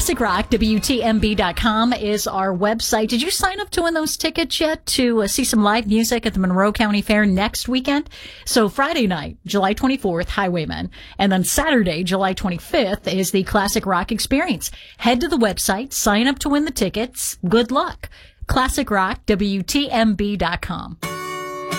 Classic Rock, WTMB.com is our website. Did you sign up to win those tickets yet to see some live music at the Monroe County Fair next weekend? So Friday night, July 24th, Highwaymen, and then Saturday, July 25th is the Classic Rock Experience. Head to the website, sign up to win the tickets. Good luck. Classic Rock, WTMB.com.